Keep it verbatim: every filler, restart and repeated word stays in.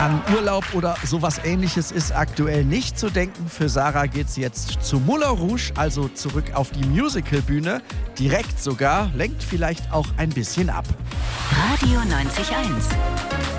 An Urlaub oder sowas Ähnliches ist aktuell nicht zu denken. Für Sarah geht's jetzt zu Moulin Rouge, also zurück auf die Musicalbühne. Direkt sogar, lenkt vielleicht auch ein bisschen ab. Radio neunzig Komma eins.